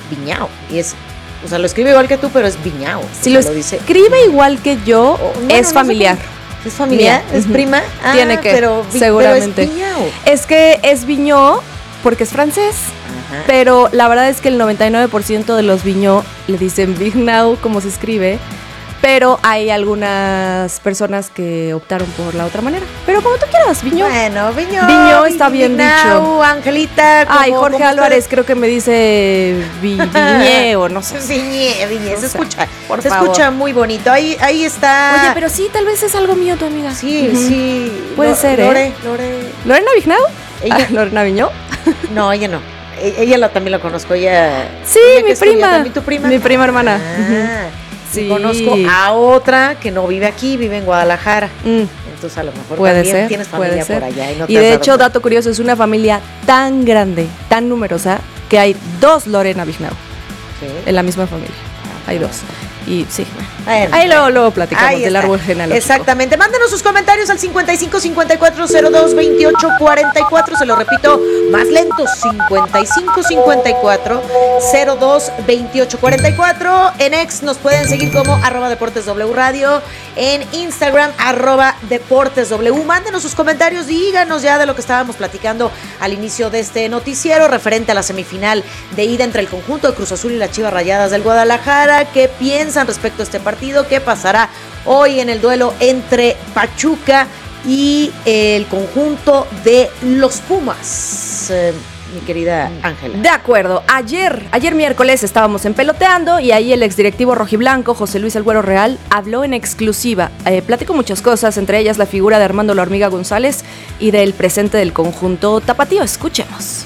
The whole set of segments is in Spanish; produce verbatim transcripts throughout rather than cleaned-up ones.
Viñao. Y es, o sea, lo escribe igual que tú, pero es Viñao. Si lo, lo dice. Escribe igual que yo, oh, bueno, es familiar. No sé ¿Es familiar? Mía. ¿Es uh-huh. prima? Ah, Tiene que, pero, seguramente. Pero es Viñao. Es que es Viñó porque es francés. Ajá. Pero la verdad es que el noventa y nueve por ciento de los Viñó le dicen Vignau, como se escribe. Pero hay algunas personas que optaron por la otra manera. Pero como tú quieras, Viñó. Bueno, Viñó. Viñó está bien Viñau, dicho. Angelita. Como, Ay, Jorge Álvarez ustedes. Creo que me dice vi, Viñé o no sé. Viñé, Viñé. Se escucha. Por se favor. escucha muy bonito. Ahí, ahí está. Oye, pero sí, tal vez es algo mío tu amiga. Sí, uh-huh. sí. Puede Lo, ser, Lore, ¿eh? Lore. ¿Lorena Vignau? Ella. Ah, ¿Lorena Viñó? No, ella no. Ella la, también la conozco. Ella. Sí, ella mi prima. ¿También tu prima? Mi prima hermana. Ah. Uh-huh. Sí. Conozco a otra que no vive aquí, vive en Guadalajara. Mm. Entonces a lo mejor puede también ser, tienes familia puede por allá. Y, no te y de hecho, cuenta. dato curioso, es una familia tan grande, tan numerosa, que hay dos Lorena Vignau ¿Sí? en la misma familia. Ah, hay dos. Y sí, bueno, ahí luego, luego platicamos del árbol genealógico. Exactamente. Mándenos sus comentarios al cincuenta y cinco cincuenta y cuatro cero dos veintiocho cuarenta y cuatro. Se lo repito, más lento, cincuenta y cinco cincuenta y cuatro cero dos veintiocho cuarenta y cuatro. En X nos pueden seguir como arroba Deportes W Radio. En Instagram, arroba Deportes W. Mándenos sus comentarios, díganos ya de lo que estábamos platicando al inicio de este noticiero, referente a la semifinal de ida entre el conjunto de Cruz Azul y las Chivas Rayadas del Guadalajara. ¿Qué piensan respecto a este partido? ¿Qué pasará hoy en el duelo entre Pachuca y el conjunto de los Pumas? Eh, mi querida Ángela. De acuerdo. Ayer, ayer miércoles estábamos en Peloteando y ahí el exdirectivo rojiblanco, José Luis El Güero Real, habló en exclusiva. Eh, platicó muchas cosas, entre ellas la figura de Armando La Hormiga González y del presente del conjunto tapatío. Escuchemos.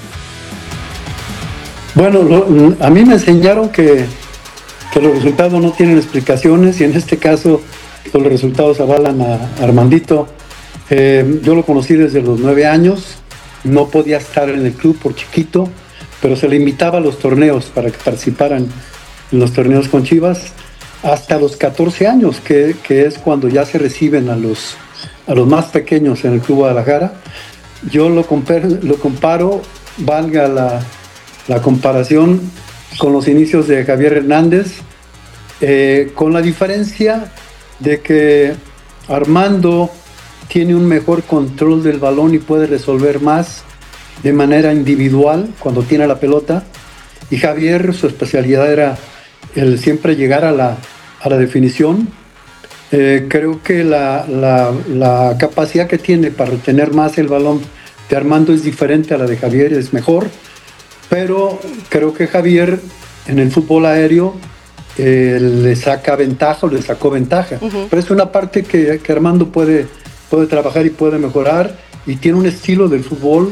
Bueno, lo, a mí me enseñaron que que los resultados no tienen explicaciones y en este caso los resultados avalan a Armandito. Eh, yo lo conocí desde los nueve años, no podía estar en el club por chiquito, pero se le invitaba a los torneos para que participaran en los torneos con Chivas hasta los catorce años, que, que es cuando ya se reciben a los, a los más pequeños en el Club Guadalajara. Yo lo comparo, lo comparo valga la, la comparación, con los inicios de Javier Hernández, eh, con la diferencia de que Armando tiene un mejor control del balón y puede resolver más de manera individual cuando tiene la pelota, y Javier, su especialidad era el siempre llegar a la, a la definición. Eh, creo que la, la, la capacidad que tiene para retener más el balón de Armando es diferente a la de Javier, es mejor. Pero creo que Javier en el fútbol aéreo eh, le saca ventaja o le sacó ventaja. Uh-huh. Pero es una parte que, que Armando puede, puede trabajar y puede mejorar y tiene un estilo del fútbol.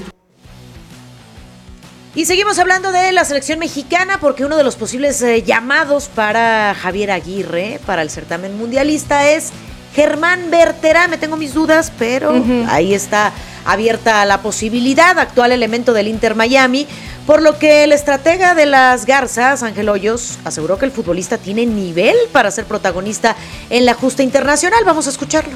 Y seguimos hablando de la selección mexicana porque uno de los posibles eh, llamados para Javier Aguirre para el certamen mundialista es Germán Berterame. Tengo mis dudas, pero uh-huh. ahí está abierta la posibilidad, actual elemento del Inter Miami, por lo que el estratega de las Garzas, Ángel Hoyos, aseguró que el futbolista tiene nivel para ser protagonista en la justa internacional. Vamos a escucharlo.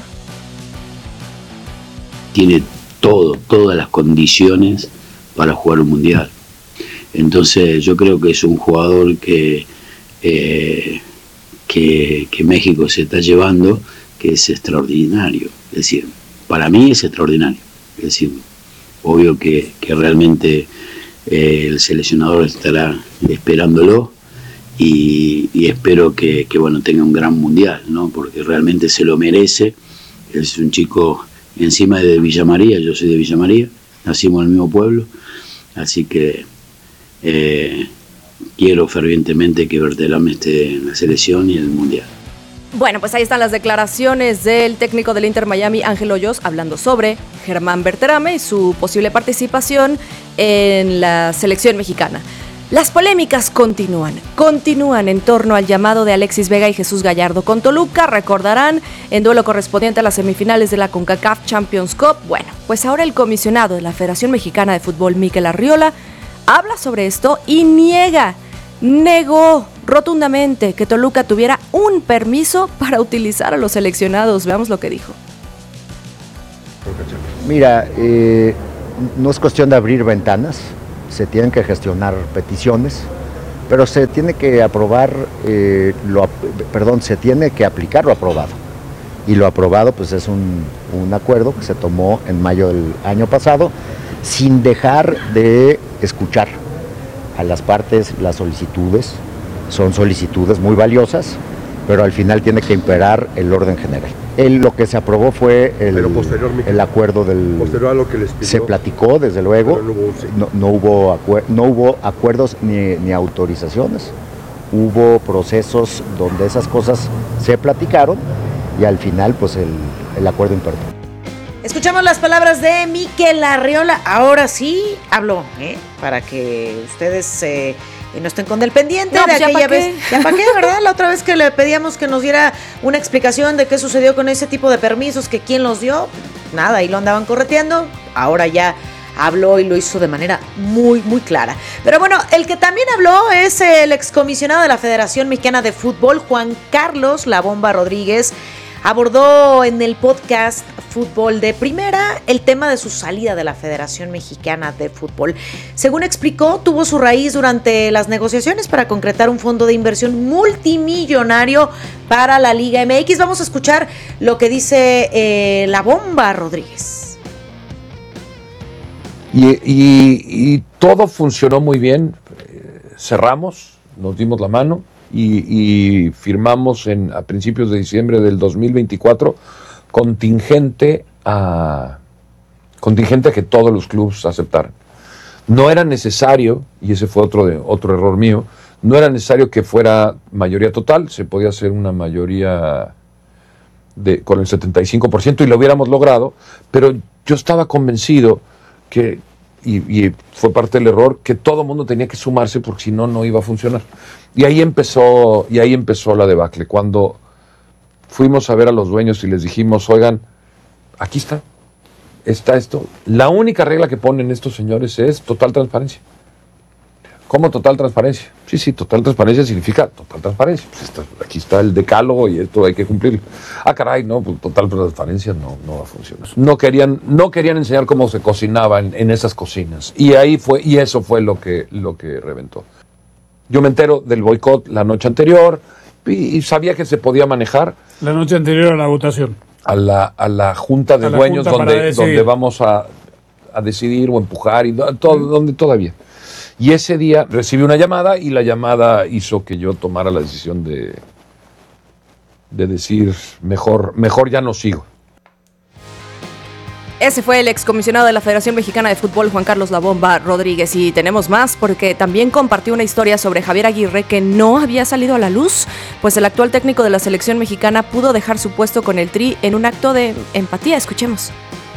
Tiene todo, todas las condiciones para jugar un mundial. Entonces yo creo que es un jugador que, eh, que, que México se está llevando, que es extraordinario. Es decir, para mí es extraordinario. Es decir, obvio que, que realmente eh, el seleccionador estará esperándolo y, y espero que, que bueno, tenga un gran mundial, ¿no? Porque realmente se lo merece. Es un chico encima de Villa María, yo soy de Villa María, nacimos en el mismo pueblo, así que eh, quiero fervientemente que Berterame esté en la selección y en el mundial. Bueno, pues ahí están las declaraciones del técnico del Inter Miami, Ángel Hoyos, hablando sobre Germán Berterame y su posible participación en la selección mexicana. Las polémicas continúan, continúan en torno al llamado de Alexis Vega y Jesús Gallardo con Toluca. Recordarán, en duelo correspondiente a las semifinales de la CONCACAF Champions Cup. Bueno, pues ahora el comisionado de la Federación Mexicana de Fútbol, Mikel Arriola, habla sobre esto y niega, negó rotundamente que Toluca tuviera un permiso para utilizar a los seleccionados. Veamos lo que dijo. Mira, eh, no es cuestión de abrir ventanas, se tienen que gestionar peticiones. pero se tiene que aprobar, eh, lo, perdón, se tiene que aplicar lo aprobado. Y lo aprobado pues es un, un acuerdo que se tomó en mayo del año pasado, sin dejar de escuchar a las partes las solicitudes. Son solicitudes muy valiosas, pero al final tiene que imperar el orden general. El, lo que se aprobó fue el, el acuerdo del... Posterior a lo que les pidió. Se platicó, desde luego, no hubo, sí. no, no, hubo acuer, no hubo acuerdos ni, ni autorizaciones. Hubo procesos donde esas cosas se platicaron y al final pues el, el acuerdo imperó. Escuchamos las palabras de Mikel Arriola. Ahora sí habló, ¿eh? Para que ustedes eh, no estén con el pendiente no, de pues aquella ya vez. Ya para qué, ¿verdad? La otra vez que le pedíamos que nos diera una explicación de qué sucedió con ese tipo de permisos, que quién los dio. Nada, ahí lo andaban correteando. Ahora ya habló y lo hizo de manera muy, muy clara. Pero bueno, el que también habló es el excomisionado de la Federación Mexicana de Fútbol, Juan Carlos La Bomba Rodríguez. Abordó en el podcast Fútbol de Primera el tema de su salida de la Federación Mexicana de Fútbol. Según explicó, tuvo su raíz durante las negociaciones para concretar un fondo de inversión multimillonario para la Liga M X. Vamos a escuchar lo que dice eh, La Bomba Rodríguez. Y, y, y todo funcionó muy bien. Cerramos, nos dimos la mano. Y, y firmamos en, a principios de diciembre del dos mil veinticuatro contingente a contingente a que todos los clubes aceptaran. No era necesario, y ese fue otro, de, otro error mío, no era necesario que fuera mayoría total, se podía hacer una mayoría de, con el setenta y cinco por ciento y lo hubiéramos logrado, pero yo estaba convencido que, y, y fue parte del error, que todo el mundo tenía que sumarse porque si no, no iba a funcionar. Y ahí empezó, y ahí empezó la debacle. Cuando fuimos a ver a los dueños y les dijimos, oigan, aquí está, está esto. La única regla que ponen estos señores es total transparencia. ¿Cómo total transparencia? Sí, sí, total transparencia significa total transparencia. Pues está, aquí está el decálogo y esto hay que cumplirlo. Ah, caray, no, pues total transparencia no, no va a funcionar. No querían, no querían enseñar cómo se cocinaba en, en esas cocinas. Y ahí fue, y eso fue lo que, lo que reventó. Yo me entero del boicot la noche anterior y, y sabía que se podía manejar. La noche anterior a la votación. A la, a la junta de a dueños donde, donde vamos a, a decidir o empujar, y todo, mm. donde todavía. Y ese día recibí una llamada y la llamada hizo que yo tomara la decisión de, de decir, mejor, mejor ya no sigo. Ese fue el excomisionado de la Federación Mexicana de Fútbol, Juan Carlos La Bomba Rodríguez. Y tenemos más porque también compartió una historia sobre Javier Aguirre que no había salido a la luz, pues el actual técnico de la selección mexicana pudo dejar su puesto con el Tri en un acto de empatía. Escuchemos.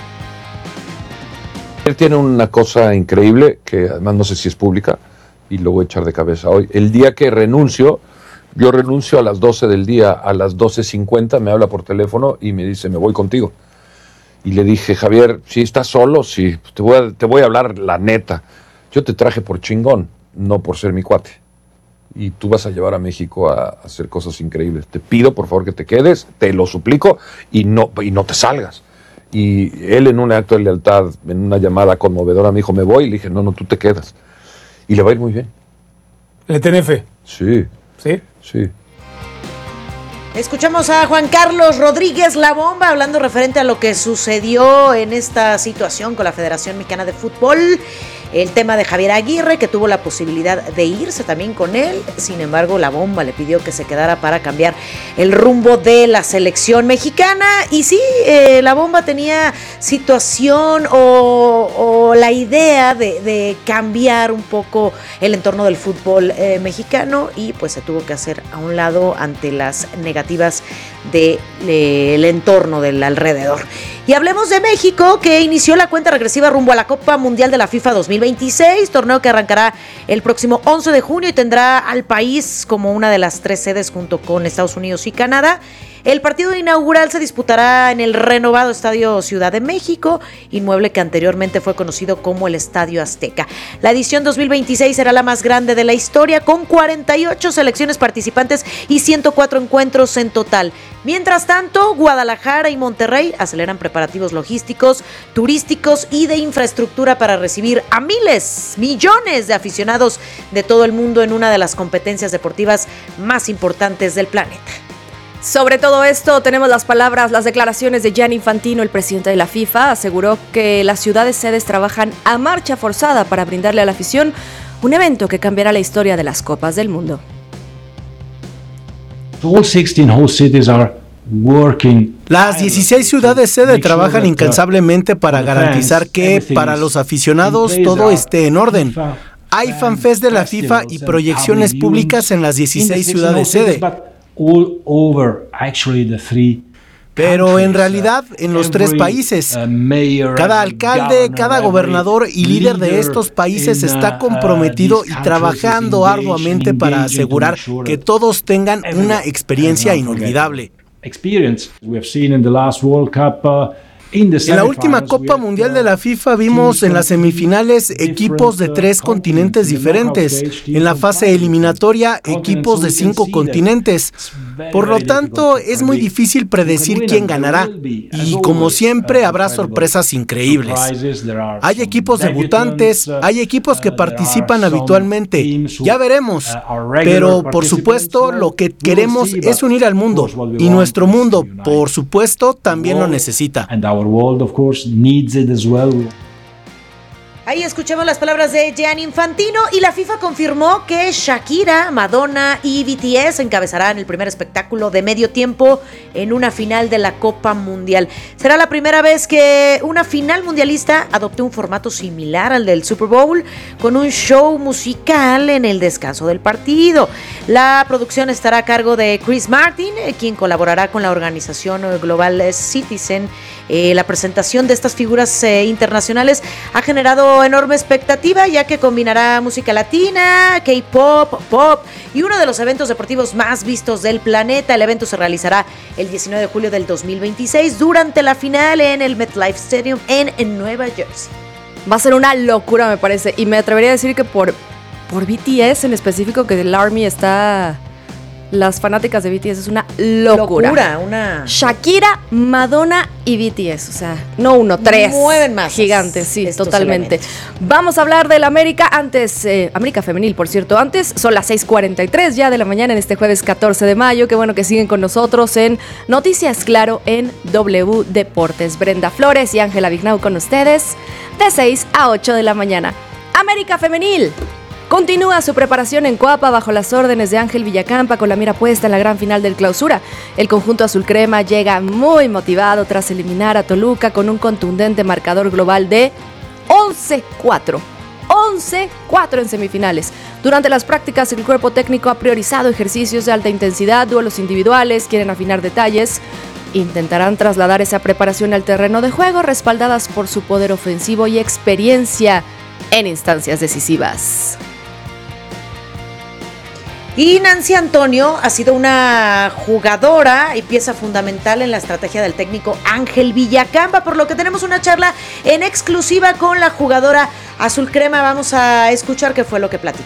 Él tiene una cosa increíble, que además no sé si es pública, y lo voy a echar de cabeza hoy. El día que renuncio, yo renuncio a las doce del día, a las doce cincuenta me habla por teléfono y me dice, me voy contigo. Y le dije, Javier, si estás solo, sí, te voy a, te voy a hablar la neta. Yo te traje por chingón, no por ser mi cuate. Y tú vas a llevar a México a, a hacer cosas increíbles. Te pido, por favor, que te quedes, te lo suplico, y no, y no te salgas. Y él, en un acto de lealtad, en una llamada conmovedora, me dijo, me voy. Y le dije, no, no, tú te quedas. Y le va a ir muy bien. ¿Le tiene fe? Sí. ¿Sí? Sí. Escuchamos a Juan Carlos Rodríguez La Bomba hablando referente a lo que sucedió en esta situación con la Federación Mexicana de Fútbol. El tema de Javier Aguirre, que tuvo la posibilidad de irse también con él. Sin embargo, La Bomba le pidió que se quedara para cambiar el rumbo de la selección mexicana. Y sí, eh, La Bomba tenía situación o, o la idea de, de cambiar un poco el entorno del fútbol eh, mexicano, y pues se tuvo que hacer a un lado ante las negativas del de, de, entorno del alrededor. Y hablemos de México, que inició la cuenta regresiva rumbo a la Copa Mundial de la FIFA dos mil veintiséis, torneo que arrancará el próximo once de junio y tendrá al país como una de las tres sedes junto con Estados Unidos y Canadá. El partido inaugural se disputará en el renovado Estadio Ciudad de México, inmueble que anteriormente fue conocido como el Estadio Azteca. La edición dos mil veintiséis será la más grande de la historia, con cuarenta y ocho selecciones participantes y ciento cuatro encuentros en total. Mientras tanto, Guadalajara y Monterrey aceleran preparativos logísticos, turísticos y de infraestructura para recibir a miles, millones de aficionados de todo el mundo en una de las competencias deportivas más importantes del planeta. Sobre todo esto tenemos las palabras, las declaraciones de Gianni Infantino, el presidente de la FIFA. Aseguró que las ciudades sedes trabajan a marcha forzada para brindarle a la afición un evento que cambiará la historia de las Copas del Mundo. Las dieciséis ciudades sede trabajan incansablemente para garantizar que para los aficionados todo esté en orden. Hay fanfest de la FIFA y proyecciones públicas en las dieciséis ciudades sede. Pero en realidad, en los tres países, cada alcalde, cada gobernador y líder de estos países está comprometido y trabajando arduamente para asegurar que todos tengan una experiencia inolvidable. En la última Copa Mundial de la FIFA vimos en las semifinales equipos de tres continentes diferentes, en la fase eliminatoria equipos de cinco continentes. Por lo tanto, es muy difícil predecir quién ganará y, como siempre, habrá sorpresas increíbles. Hay equipos debutantes, hay equipos que participan habitualmente, ya veremos. Pero, por supuesto, lo que queremos es unir al mundo y nuestro mundo, por supuesto, también lo necesita. World, of course, needs it as well. Ahí escuchamos las palabras de Gianni Infantino y la FIFA confirmó que Shakira, Madonna y B T S encabezarán el primer espectáculo de medio tiempo en una final de la Copa Mundial. Será la primera vez que una final mundialista adopte un formato similar al del Super Bowl, con un show musical en el descanso del partido. La producción estará a cargo de Chris Martin, quien colaborará con la organización global Citizen. Eh, la presentación de estas figuras eh, internacionales ha generado enorme expectativa, ya que combinará música latina, K-pop, pop y uno de los eventos deportivos más vistos del planeta. El evento se realizará el diecinueve de julio del dos mil veintiséis durante la final en el MetLife Stadium en, en Nueva Jersey. Va a ser una locura, me parece, y me atrevería a decir que por, por B T S en específico, que el Army está... Las fanáticas de B T S es una locura. Locura, una... Shakira, Madonna y B T S, o sea, no uno, tres. Mueven más. Gigantes, sí, totalmente. Elementos. Vamos a hablar del América antes, eh, América Femenil, por cierto, antes, son las seis cuarenta y tres ya de la mañana en este jueves catorce de mayo. Qué bueno que siguen con nosotros en Noticias Claro en W Deportes. Brenda Flores y Ángela Vignau con ustedes de seis a ocho de la mañana. América Femenil continúa su preparación en Coapa bajo las órdenes de Ángel Villacampa, con la mira puesta en la gran final del Clausura. El conjunto azul crema llega muy motivado tras eliminar a Toluca con un contundente marcador global de once cuatro. once cuatro en semifinales. Durante las prácticas, el cuerpo técnico ha priorizado ejercicios de alta intensidad, duelos individuales, quieren afinar detalles. Intentarán trasladar esa preparación al terreno de juego, respaldadas por su poder ofensivo y experiencia en instancias decisivas. Y Nancy Antonio ha sido una jugadora y pieza fundamental en la estrategia del técnico Ángel Villacampa, por lo que tenemos una charla en exclusiva con la jugadora azul crema. Vamos a escuchar qué fue lo que platicó.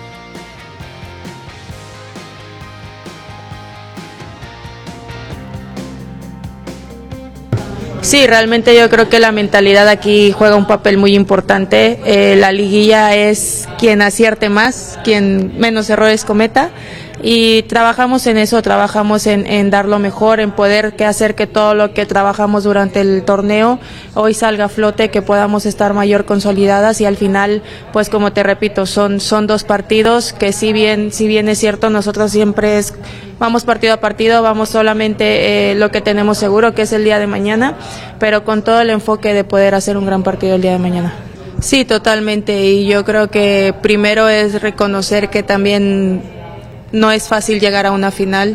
Sí, realmente yo creo que la mentalidad aquí juega un papel muy importante. Eh, la liguilla es quien acierte más, quien menos errores cometa, y trabajamos en eso, trabajamos en, en dar lo mejor, en poder que hacer que todo lo que trabajamos durante el torneo hoy salga a flote, que podamos estar mayor consolidadas, y al final, pues como te repito, son, son dos partidos que si bien, si bien es cierto, nosotros siempre es, vamos partido a partido, vamos solamente eh, lo que tenemos seguro, que es el día de mañana, pero con todo el enfoque de poder hacer un gran partido el día de mañana. Sí, totalmente, y yo creo que primero es reconocer que también no es fácil llegar a una final,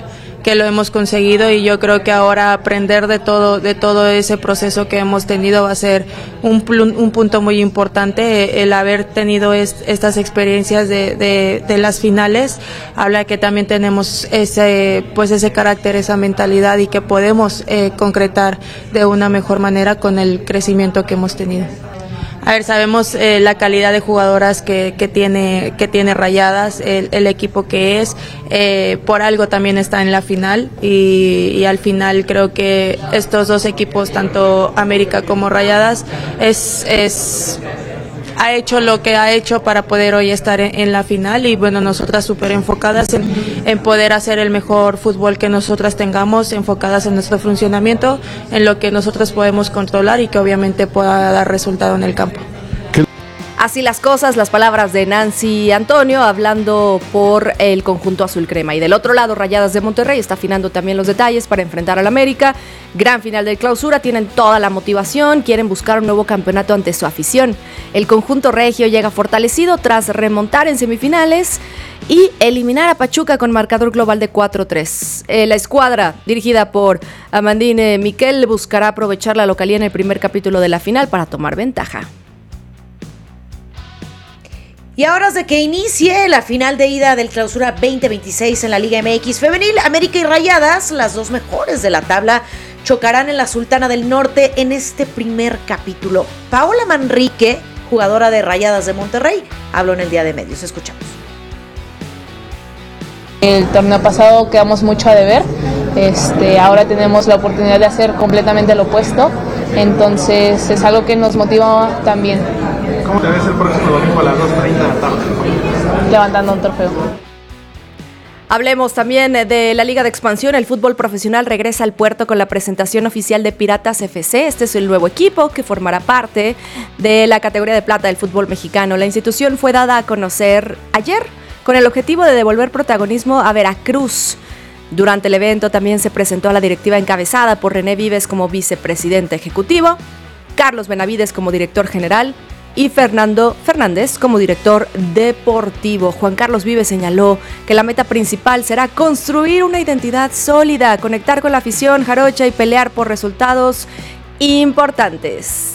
que lo hemos conseguido, y yo creo que ahora aprender de todo, de todo ese proceso que hemos tenido va a ser un, un punto muy importante. El haber tenido est, estas experiencias de, de, de las finales habla que también tenemos ese, pues ese carácter, esa mentalidad, y que podemos eh, concretar de una mejor manera con el crecimiento que hemos tenido. A ver, sabemos eh, la calidad de jugadoras que, que tiene que tiene Rayadas, el, el equipo que es, eh, por algo también está en la final, y, y al final creo que estos dos equipos, tanto América como Rayadas, es, es ha hecho lo que ha hecho para poder hoy estar en, en la final, y bueno, nosotras súper enfocadas en, en poder hacer el mejor fútbol que nosotras tengamos, enfocadas en nuestro funcionamiento, en lo que nosotros podemos controlar y que obviamente pueda dar resultado en el campo. Así las cosas, las palabras de Nancy Antonio hablando por el conjunto azul crema. Y del otro lado, Rayadas de Monterrey está afinando también los detalles para enfrentar al América. Gran final del Clausura, tienen toda la motivación, quieren buscar un nuevo campeonato ante su afición. El conjunto regio llega fortalecido tras remontar en semifinales y eliminar a Pachuca con marcador global de cuatro tres. Eh, la escuadra, dirigida por Amandine Miquel, buscará aprovechar la localía en el primer capítulo de la final para tomar ventaja. Y a horas de que inicie la final de ida del Clausura veinte veintiséis en la Liga M X Femenil, América y Rayadas, las dos mejores de la tabla, chocarán en la Sultana del Norte en este primer capítulo. Paola Manrique, jugadora de Rayadas de Monterrey, habló en el Día de Medios. Escuchamos. El torneo pasado quedamos mucho a deber, este, ahora tenemos la oportunidad de hacer completamente lo opuesto, entonces es algo que nos motiva también. ¿Cómo te ves el próximo domingo a las dos treinta de la tarde? Levantando un trofeo. Hablemos también de la Liga de Expansión. El fútbol profesional regresa al puerto con la presentación oficial de Piratas F C. Este es el nuevo equipo que formará parte de la categoría de plata del fútbol mexicano. La institución fue dada a conocer ayer con el objetivo de devolver protagonismo a Veracruz. Durante el evento también se presentó a la directiva encabezada por René Vives como vicepresidente ejecutivo, Carlos Benavides como director general y Fernando Fernández como director deportivo. Juan Carlos Vives señaló que la meta principal será construir una identidad sólida, conectar con la afición jarocha y pelear por resultados importantes.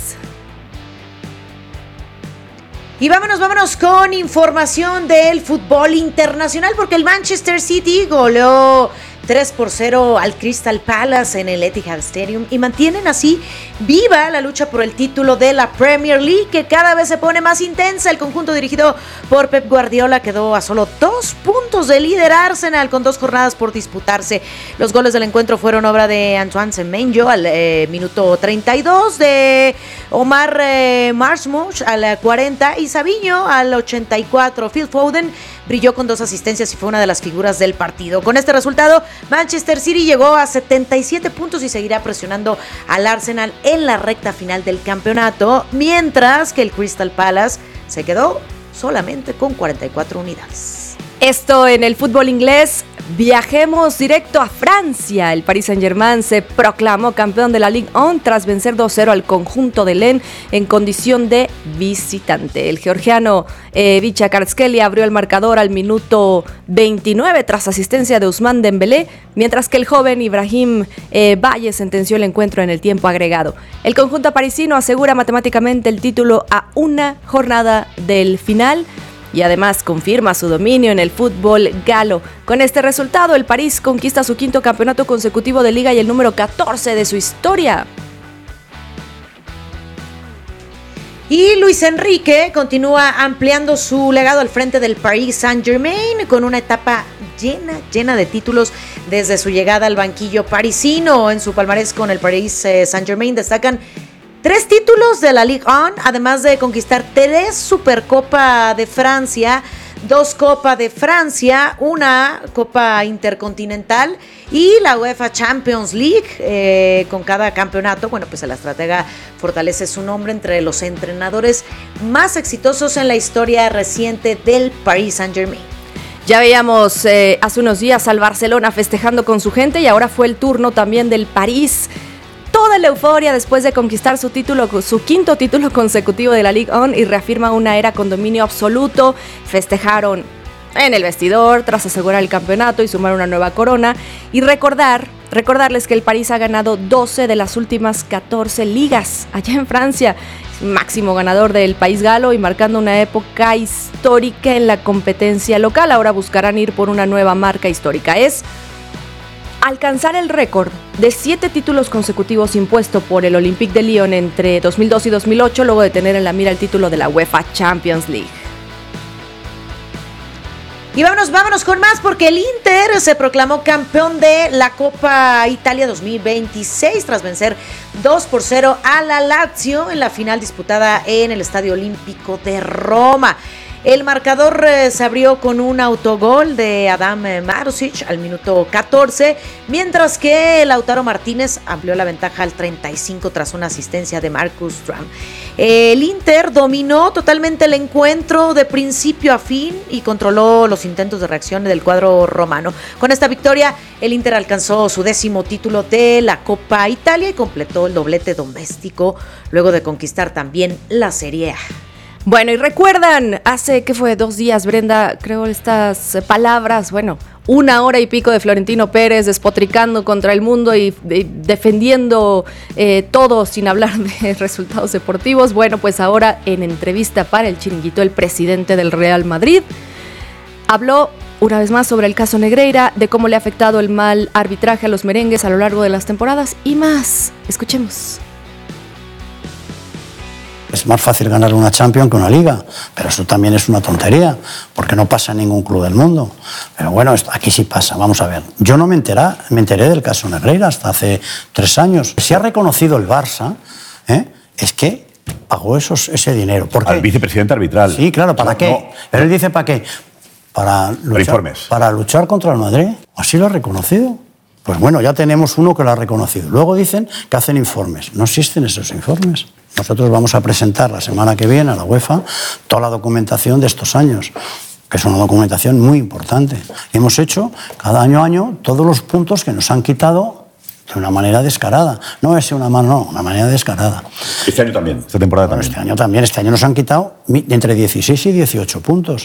Y vámonos, vámonos con información del fútbol internacional, porque el Manchester City goleó tres por cero al Crystal Palace en el Etihad Stadium y mantienen así viva la lucha por el título de la Premier League, que cada vez se pone más intensa. El conjunto dirigido por Pep Guardiola quedó a solo dos puntos de líder Arsenal con dos jornadas por disputarse. Los goles del encuentro fueron obra de Antoine Semenyo al eh, minuto treinta y dos, de Omar eh, Marchmouch al cuarenta y Savinho al ochenta y cuatro. Phil Foden brilló con dos asistencias y fue una de las figuras del partido. Con este resultado, Manchester City llegó a setenta y siete puntos y seguirá presionando al Arsenal en la recta final del campeonato, mientras que el Crystal Palace se quedó solamente con cuarenta y cuatro unidades. Esto en el fútbol inglés. Viajemos directo a Francia. El Paris Saint-Germain se proclamó campeón de la Ligue uno tras vencer dos cero al conjunto de Lens en condición de visitante. El georgiano eh, Vicha Kvaratskhelia abrió el marcador al minuto veintinueve tras asistencia de Ousmane Dembélé, mientras que el joven Ibrahim eh, Valle sentenció el encuentro en el tiempo agregado. El conjunto parisino asegura matemáticamente el título a una jornada del final y además confirma su dominio en el fútbol galo. Con este resultado, el París conquista su quinto campeonato consecutivo de liga y el número catorce de su historia. Y Luis Enrique continúa ampliando su legado al frente del Paris Saint-Germain con una etapa llena, llena de títulos desde su llegada al banquillo parisino. En su palmarés con el Paris Saint-Germain destacan tres títulos de la Ligue uno, además de conquistar tres Supercopa de Francia, dos Copa de Francia, una Copa Intercontinental y la UEFA Champions League. Eh, con cada campeonato, bueno, pues el estratega fortalece su nombre entre los entrenadores más exitosos en la historia reciente del Paris Saint-Germain. Ya veíamos eh, hace unos días al Barcelona festejando con su gente y ahora fue el turno también del París. Toda la euforia después de conquistar su título, su quinto título consecutivo de la Ligue uno y reafirma una era con dominio absoluto. Festejaron en el vestidor tras asegurar el campeonato y sumar una nueva corona. Y recordar, recordarles que el París ha ganado doce de las últimas catorce ligas allá en Francia, máximo ganador del país galo y marcando una época histórica en la competencia local. Ahora buscarán ir por una nueva marca histórica. Es alcanzar el récord de siete títulos consecutivos impuesto por el Olympique de Lyon entre dos mil dos y dos mil ocho, luego de tener en la mira el título de la UEFA Champions League. Y vámonos, vámonos con más, porque el Inter se proclamó campeón de la Copa Italia dos mil veintiséis tras vencer dos por cero a la Lazio en la final disputada en el Estadio Olímpico de Roma. El marcador eh, se abrió con un autogol de Adam Marusic al minuto catorce, mientras que Lautaro Martínez amplió la ventaja al treinta y cinco tras una asistencia de Marcus Thuram. El Inter dominó totalmente el encuentro de principio a fin y controló los intentos de reacción del cuadro romano. Con esta victoria, el Inter alcanzó su décimo título de la Copa Italia y completó el doblete doméstico luego de conquistar también la Serie A. Bueno, y recuerdan, hace, ¿qué fue? Dos días, Brenda, creo estas palabras, bueno, una hora y pico de Florentino Pérez despotricando contra el mundo y, y defendiendo eh, todo sin hablar de resultados deportivos. Bueno, pues ahora en entrevista para El Chiringuito, el presidente del Real Madrid habló una vez más sobre el caso Negreira, de cómo le ha afectado el mal arbitraje a los merengues a lo largo de las temporadas y más. Escuchemos. Es más fácil ganar una Champions que una Liga, pero eso también es una tontería, porque no pasa en ningún club del mundo. Pero bueno, aquí sí pasa, vamos a ver. Yo no me enteré, me enteré del caso Negreira hasta hace tres años. Si ha reconocido el Barça, ¿eh? es que pagó esos, ese dinero. ¿Por qué? Al vicepresidente arbitral. Sí, claro, ¿para no, qué? No. Pero él dice, ¿para qué? Para luchar, informes. Para luchar contra el Madrid. Así lo ha reconocido. Pues bueno, ya tenemos uno que lo ha reconocido. Luego dicen que hacen informes. No existen esos informes. Nosotros vamos a presentar la semana que viene a la UEFA toda la documentación de estos años, que es una documentación muy importante. Hemos hecho cada año a año todos los puntos que nos han quitado de una manera descarada. No es una mano, no, una manera descarada. Este año también, esta temporada bueno, también. Este año también, este año nos han quitado entre dieciséis y dieciocho puntos.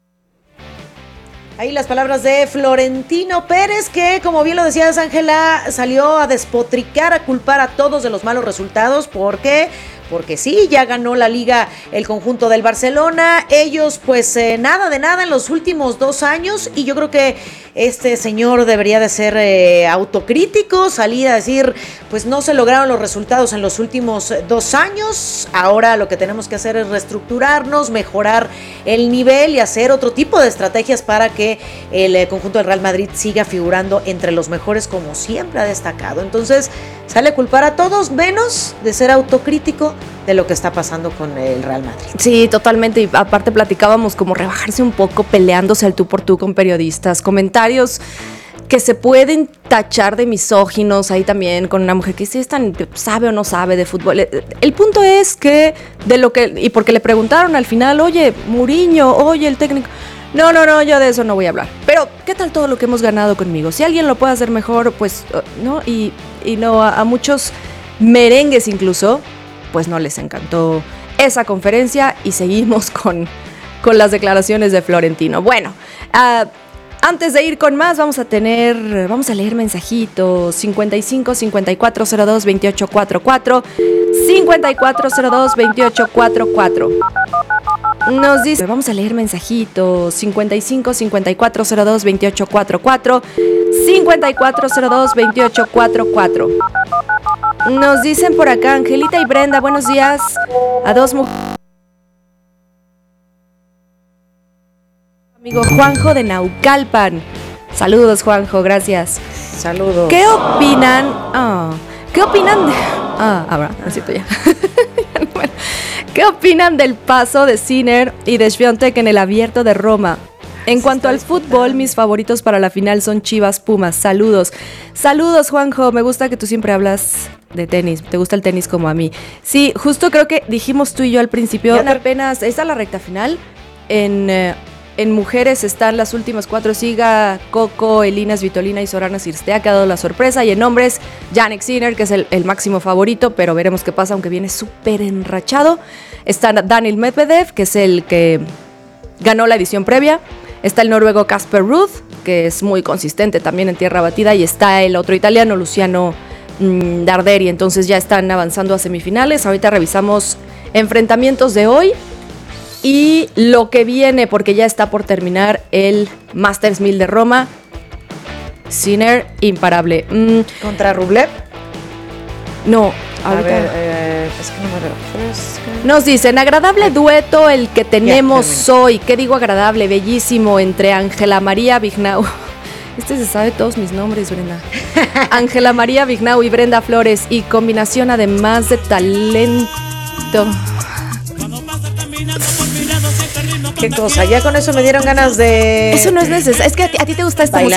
Ahí las palabras de Florentino Pérez, que como bien lo decías, Ángela, salió a despotricar, a culpar a todos de los malos resultados. ¿Por qué? Porque sí, ya ganó la Liga el conjunto del Barcelona. Ellos pues eh, nada de nada en los últimos dos años y yo creo que este señor debería de ser eh, autocrítico, salir a decir pues no se lograron los resultados en los últimos dos años. Ahora lo que tenemos que hacer es reestructurarnos, mejorar el nivel y hacer otro tipo de estrategias para que el eh, conjunto del Real Madrid siga figurando entre los mejores como siempre ha destacado. Entonces sale a culpar a todos menos de ser autocrítico de lo que está pasando con el Real Madrid. Sí, totalmente, y aparte platicábamos como rebajarse un poco peleándose al tú por tú con periodistas, comentarios que se pueden tachar de misóginos ahí también con una mujer que sí es tan sabe o no sabe de fútbol. El punto es que de lo que, y porque le preguntaron al final, oye, Mourinho, oye, el técnico, no, no, no, yo de eso no voy a hablar. Pero, ¿qué tal todo lo que hemos ganado conmigo? Si alguien lo puede hacer mejor, pues, ¿no? Y, y no, a, a muchos merengues incluso, pues no les encantó esa conferencia y seguimos con, con las declaraciones de Florentino. Bueno, uh, antes de ir con más, vamos a tener, vamos a leer mensajitos. cincuenta y cinco, cincuenta y cuatro, cero dos, veintiocho, cuarenta y cuatro. cincuenta y cuatro, cero dos, veintiocho, cuarenta y cuatro. Nos dice, vamos a leer mensajitos. cincuenta y cinco, cincuenta y cuatro, cero dos, veintiocho, cuarenta y cuatro. cincuenta y cuatro, cero dos, veintiocho, cuarenta y cuatro. Nos dicen por acá, Angelita y Brenda, buenos días. A dos mujeres. Amigo Juanjo de Naucalpan. Saludos, Juanjo, gracias. Saludos. ¿Qué opinan? Oh, ¿Qué opinan de.? Ah, ahora, necesito ya. Bueno, ¿qué opinan del paso de Sinner y de Świątek en el Abierto de Roma? En cuanto al fútbol, mis favoritos para la final son Chivas Pumas. Saludos. Saludos, Juanjo. Me gusta que tú siempre hablas de tenis. Te gusta el tenis como a mí. Sí, justo creo que dijimos tú y yo al principio. Apenas, esta es la recta final. En, eh, en mujeres están las últimas cuatro. Siga, Coco, Elina Svitolina y Sorana Cirstea. Ha quedado la sorpresa. Y en hombres, Jannik Sinner, que es el, el máximo favorito. Pero veremos qué pasa, aunque viene súper enrachado. Está Daniil Medvedev, que es el que ganó la edición previa. Está el noruego Casper Ruud, que es muy consistente también en tierra batida, y está el otro italiano, Luciano mmm, Darderi. Entonces ya están avanzando a semifinales. Ahorita revisamos enfrentamientos de hoy y lo que viene, porque ya está por terminar el Masters mil de Roma. Sinner, imparable. Mm. ¿Contra Rublev? No, a ahorita. ver, eh, es que no me refresca. Nos dicen, agradable dueto el que tenemos hoy. ¿Qué digo agradable? Bellísimo, entre Ángela María Vignau. Este se sabe todos mis nombres, Brenda. Ángela María Vignau y Brenda Flores. Y combinación además de talento. ¿Qué cosa? Ya con eso me dieron ganas de... Eso no es necesario. Es que a ti, a ti te gusta esta bailar. música.